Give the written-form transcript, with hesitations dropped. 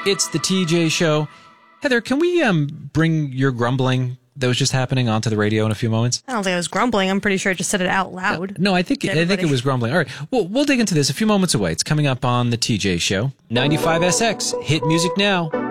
It's the TJ Show. Heather, can we bring your grumbling that was just happening onto the radio in a few moments? I don't think I was grumbling. I'm pretty sure I just said it out loud. No, I think it was grumbling. All right, we'll dig into this a few moments away. It's coming up on the TJ Show. 95SX, hit music now.